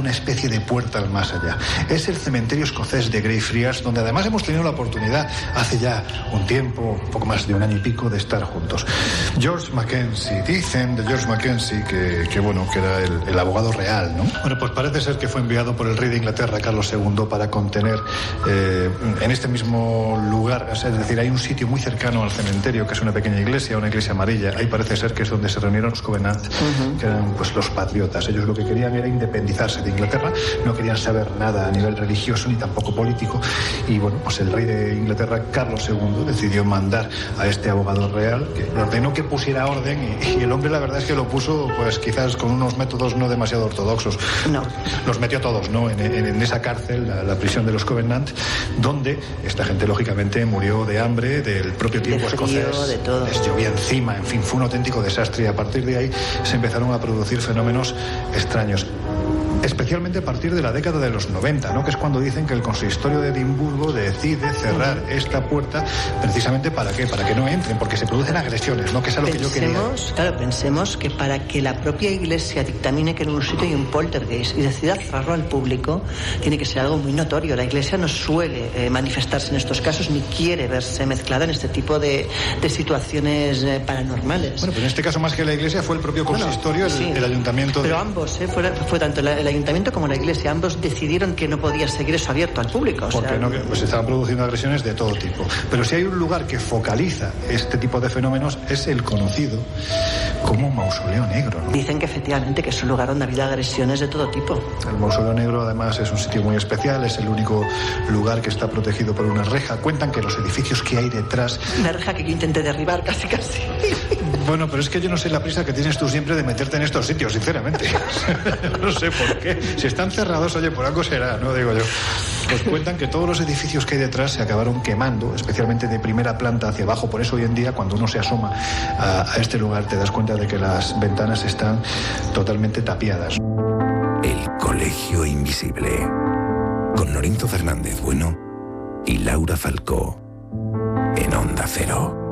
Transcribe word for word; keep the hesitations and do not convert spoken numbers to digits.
una especie de puerta al más allá. Es el cementerio escocés de Greyfriars, donde además hemos tenido la oportunidad hace ya un tiempo, un poco más de un año y pico, de estar juntos. George Mackenzie, dicen de George Mackenzie que, que bueno, que era el, el abogado real, ¿no? Bueno, pues parece ser que fue enviado por el rey de Inglaterra, Carlos segundo, para contener eh, en este mismo lugar, es decir, hay un sitio muy cercano al cementerio, que es una pequeña iglesia, una iglesia amarilla. Ahí parece ser que es donde se reunieron los Covenant, uh-huh. que eran pues los patriotas. Ellos lo que querían era independizarse de Inglaterra, no querían saber nada a nivel religioso ni tampoco político. Y bueno, pues el rey de Inglaterra, Carlos segundo, decidió mandar a este abogado real, que le ordenó que pusiera orden, y, y el hombre la verdad es que lo puso pues quizás con unos métodos no demasiado ortodoxos. No. Los metió todos, ¿no? En, en, en esa cárcel, la, la prisión de los Covenant, donde esta gente lógicamente murió de hambre, del propio tiempo de frío, escocés, de todo. les llovía encima, en fin, fue un auténtico desastre, y a partir de ahí se empezaron a producir fenómenos extraños. Especialmente a partir de la década de los noventa, ¿no? Que es cuando dicen que el consistorio de Edimburgo decide cerrar esta puerta, precisamente ¿para qué? Para que no entren, porque se producen agresiones, ¿no? Que es a lo pensemos, que yo quería. Claro, pensemos que para que la propia iglesia dictamine que en un sitio hay un poltergeist y decida cerrarlo al público, tiene que ser algo muy notorio. La iglesia no suele eh, manifestarse en estos casos, ni quiere verse mezclada en este tipo de, de situaciones eh, paranormales. Bueno, pues en este caso más que la iglesia fue el propio consistorio, bueno, sí, el, el ayuntamiento. Pero de... ambos, eh, fue, fue tanto la, el ayuntamiento como la iglesia, ambos decidieron que no podía seguir eso abierto al público. O Porque sea, no, pues estaban produciendo agresiones de todo tipo. Pero si hay un lugar que focaliza este tipo de fenómenos, es el conocido como Mausoleo Negro, ¿no? Dicen que efectivamente que es un lugar donde ha habido agresiones de todo tipo. El Mausoleo Negro además es un sitio muy especial, es el único lugar que está protegido por una reja. Cuentan que los edificios que hay detrás... Una reja que yo intenté derribar casi casi. Bueno, pero es que yo no sé la prisa que tienes tú siempre de meterte en estos sitios, sinceramente. No sé por qué. Si están cerrados, oye, por algo será, ¿no? Digo yo. Pues cuentan que todos los edificios que hay detrás se acabaron quemando, especialmente de primera planta hacia abajo. Por eso hoy en día, cuando uno se asoma a, a este lugar, te das cuenta de que las ventanas están totalmente tapiadas. El Colegio Invisible, con Lorenzo Fernández Bueno y Laura Falcó, en Onda Cero.